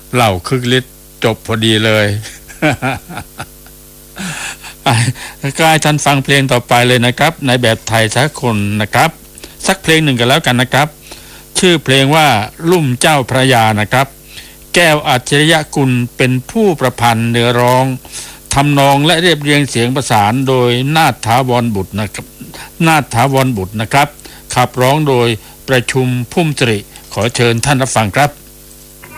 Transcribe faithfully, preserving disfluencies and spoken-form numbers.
เหล่าคึกฤทธิ์จบพอดีเลย ก็ให้ท่านฟังเพลงต่อไปเลยนะครับในแบบไทยสากลนะครับสักเพลงหนึ่งกันแล้วกันนะครับชื่อเพลงว่าลุ่มเจ้าพระยานะครับแก้วอัจฉริยะกุลเป็นผู้ประพันธ์เนื้อร้องทำนองและเรียบเรียงเสียงประสานโดยนาถถาวรบุตรนะครับนาถถาวรบุตรนะครับขับร้องโดยประชุมพุ่มสิริขอเชิญท่านรับฟังครับ